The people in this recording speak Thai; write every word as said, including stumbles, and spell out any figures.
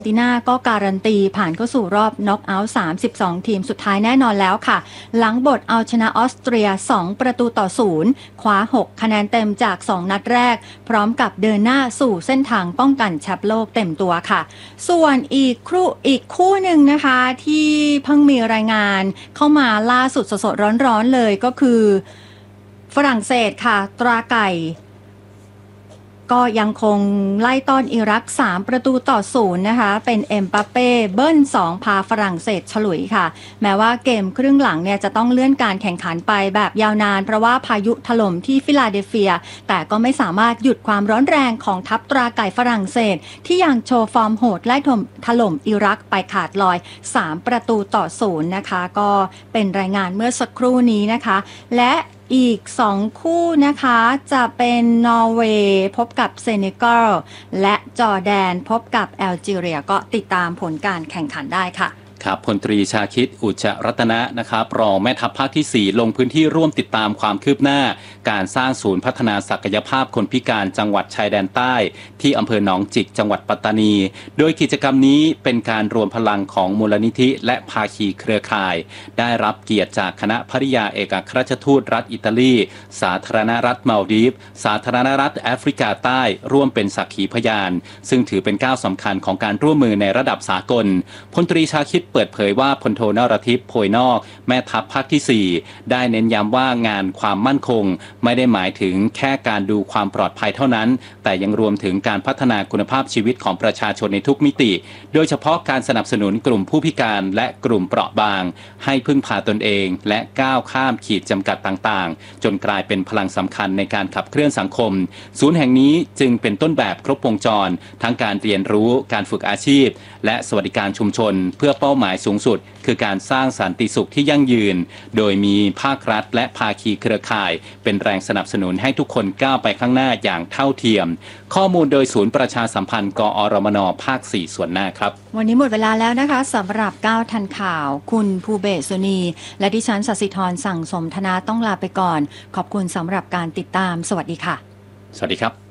ติน่าก็การันตีผ่านเข้าสู่รอบน็อกเอาท์ สามสิบสอง ทีมสุดท้ายแน่นอนแล้วค่ะหลังบทเอาชนะออสเตรีย สอง ประตูต่อ ศูนย์ คว้า หก คะแนนเต็มจาก สอง นัดแรกพร้อมกับเดินหน้าสู่เส้นทางป้องกันแชมป์โลกเต็มตัวค่ะส่วนอีกคู่อีกคู่หนึ่งนะคะที่เพิ่งมีรายงานเข้ามาล่าสุดสดๆร้อนๆเลยก็คือฝรั่งเศสค่ะตราไก่ก็ยังคงไล่ต้อนอิรักสามประตูต่อศูนย์นะคะเป็นเอ็มบัปเป้เบิ้ลสองพาฝรั่งเศสฉลุยค่ะแม้ว่าเกมครึ่งหลังเนี่ยจะต้องเลื่อนการแข่งขันไปแบบยาวนานเพราะว่าพายุถล่มที่ฟิลาเดลเฟียแต่ก็ไม่สามารถหยุดความร้อนแรงของทัพตราไก่ฝรั่งเศสที่ยังโชว์ฟอร์มโหดไล่ถล่มอิรักไปขาดลอยสามประตูต่อศูนย์นะคะก็เป็นรายงานเมื่อสักครู่นี้นะคะและอีกสองคู่นะคะจะเป็นนอร์เวย์พบกับเซเนกัลและจอร์แดนพบกับแอลจีเรียก็ติดตามผลการแข่งขันได้ค่ะครับพลตรีชาคิดอุจจรัตนะนะครับรองแม่ทัพภาคที่สี่ลงพื้นที่ร่วมติดตามความคืบหน้าการสร้างศูนย์พัฒนาศักยภาพคนพิการจังหวัดชายแดนใต้ที่อำเภอหนองจิกจังหวัดปัตตานีโดยกิจกรรมนี้เป็นการรวมพลังของมูลนิธิและภาคีเครือข่ายได้รับเกียรติจากคณะภริยาเอกอัครราชทูตรัฐอิตาลีสาธารณรัฐมาลดีฟสาธารณรัฐแอฟริกาใต้ร่วมเป็นสักขีพยานซึ่งถือเป็นก้าวสำคัญของการร่วมมือในระดับสากลพลตรีชาคิดเปิดเผยว่าพลโทนรทิพย์โพยนอกแม่ทัพภาคที่สี่ได้เน้นย้ำว่างานความมั่นคงไม่ได้หมายถึงแค่การดูความปลอดภัยเท่านั้นแต่ยังรวมถึงการพัฒนาคุณภาพชีวิตของประชาชนในทุกมิติโดยเฉพาะการสนับสนุนกลุ่มผู้พิการและกลุ่มเปราะบางให้พึ่งพาตนเองและก้าวข้ามขีดจำกัดต่างๆจนกลายเป็นพลังสำคัญในการขับเคลื่อนสังคมศูนย์แห่งนี้จึงเป็นต้นแบบครบวงจรทั้งการเรียนรู้การฝึกอาชีพและสวัสดิการชุมชนเพื่อเป้าหมายสูงสุดคือการสร้างสันติสุขที่ยั่งยืนโดยมีภาครัฐและภาคีเครือข่ายเป็นแรงสนับสนุนให้ทุกคนก้าวไปข้างหน้าอย่างเท่าเทียมข้อมูลโดยศูนย์ประชาสัมพันธ์กอรมนภาคสี่ส่วนหน้าครับวันนี้หมดเวลาแล้วนะคะสำหรับก้าวทันข่าวคุณภูเบศสุนีและดิฉันศศิธรสั่งสมธนาต้องลาไปก่อนขอบคุณสำหรับการติดตามสวัสดีค่ะสวัสดีครับ